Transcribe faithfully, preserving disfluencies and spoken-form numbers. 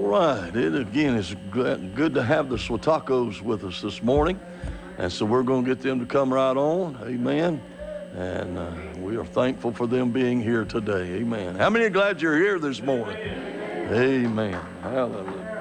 right. It again is good, good to have the Swatacos with us this morning. And so we're going to get them to come right on. Amen. And uh, we are thankful for them being here today. Amen. How many are glad you're here this morning? Amen. Hallelujah.